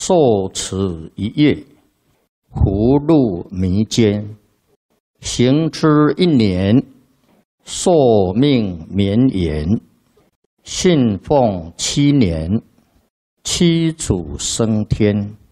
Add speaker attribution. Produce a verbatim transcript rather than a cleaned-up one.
Speaker 1: 受持一夜，福禄弥坚，行之一年，寿命绵延。信奉七年，七祖升天。